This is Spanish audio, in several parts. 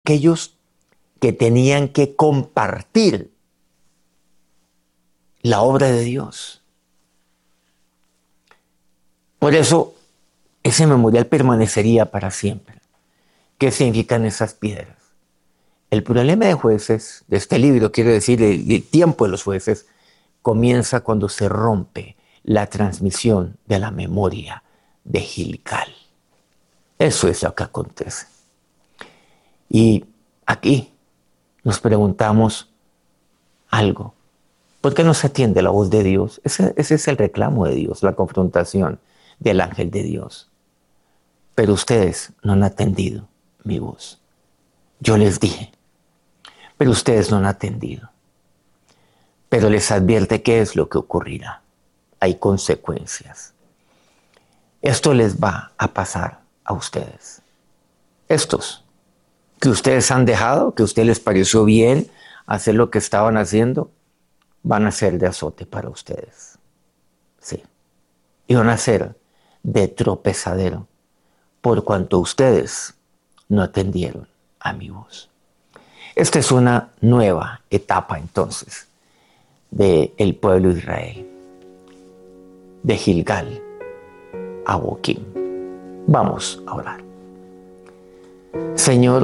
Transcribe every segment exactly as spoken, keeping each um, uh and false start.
aquellos que tenían que compartir la obra de Dios. Por eso ese memorial permanecería para siempre. ¿Qué significan esas piedras? El problema de Jueces, de este libro, quiero decir, el, el tiempo de los jueces, comienza cuando se rompe la transmisión de la memoria de Gilgal. Eso es lo que acontece. Y aquí nos preguntamos algo. ¿Por qué no se atiende la voz de Dios? Ese, ese es el reclamo de Dios, la confrontación del ángel de Dios. Pero ustedes no han atendido mi voz. Yo les dije, pero ustedes no han atendido. Pero les advierte qué es lo que ocurrirá. Hay consecuencias. Esto les va a pasar a ustedes. Estos que ustedes han dejado, que a ustedes les pareció bien hacer lo que estaban haciendo, van a ser de azote para ustedes. Sí. Y van a ser de tropezadero por cuanto ustedes no atendieron a mi voz. Esta es una nueva etapa entonces del pueblo de Israel, de Gilgal a Boquim. Vamos a orar. Señor,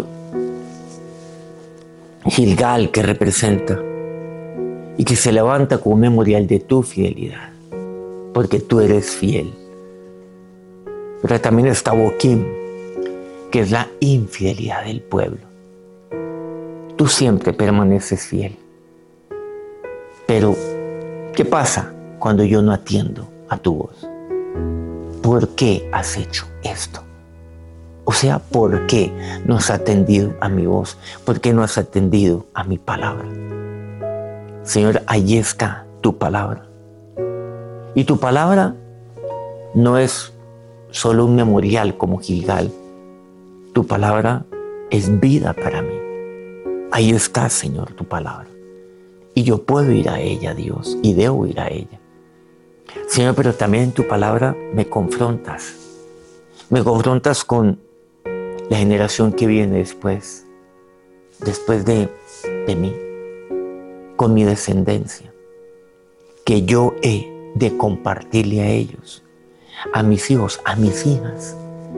Gilgal que representa y que se levanta como memorial de tu fidelidad, porque tú eres fiel. Pero también está Boquim, que es la infidelidad del pueblo. Tú siempre permaneces fiel. Pero, ¿qué pasa cuando yo no atiendo a tu voz? ¿Por qué has hecho esto? O sea, ¿por qué no has atendido a mi voz? ¿Por qué no has atendido a mi palabra? Señor, allí está tu palabra. Y tu palabra no es solo un memorial como Gilgal. Tu palabra es vida para mí. Ahí está, Señor, tu palabra. Y yo puedo ir a ella, Dios, y debo ir a ella. Señor, pero también en tu palabra me confrontas. Me confrontas con la generación que viene después, después de, de mí, con mi descendencia, que yo he de compartirle a ellos, a mis hijos, a mis hijas,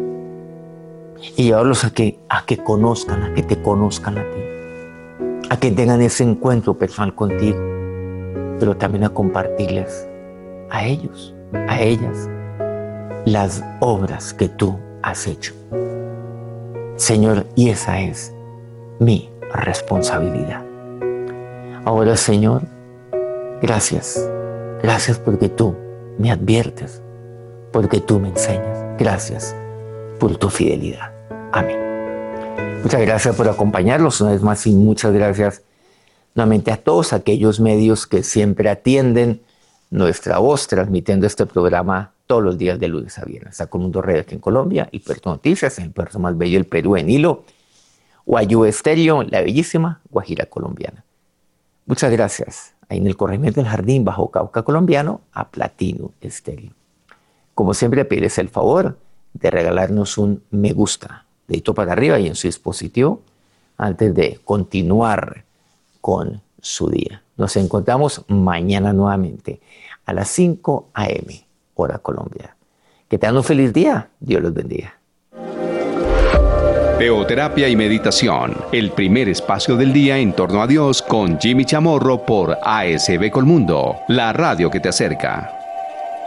y llevarlos a que, a que conozcan, a que te conozcan a ti, a que tengan ese encuentro personal contigo, pero también a compartirles a ellos, a ellas, las obras que tú has hecho. Señor, y esa es mi responsabilidad. Ahora, Señor, gracias. Gracias porque tú me adviertes, porque tú me enseñas. Gracias por tu fidelidad. Amén. Muchas gracias por acompañarnos una vez más y muchas gracias nuevamente a todos aquellos medios que siempre atienden nuestra voz transmitiendo este programa todos los días de lunes a viernes. Está con Mundo Radio aquí en Colombia y Puerto Noticias, en el puerto más bello del Perú, en Hilo, Guayú Estéreo, la bellísima Guajira colombiana. Muchas gracias. Ahí en el corregimiento del Jardín, bajo Cauca colombiano, a Platino Estéreo. Como siempre, pedirles el favor de regalarnos un me gusta, dedito para arriba y en su dispositivo, antes de continuar con su día. Nos encontramos mañana nuevamente a las cinco a eme, hora Colombia. Que tengan un feliz día. Dios los bendiga. Teoterapia y meditación, el primer espacio del día en torno a Dios con Jimmy Chamorro por A S B Colmundo, la radio que te acerca.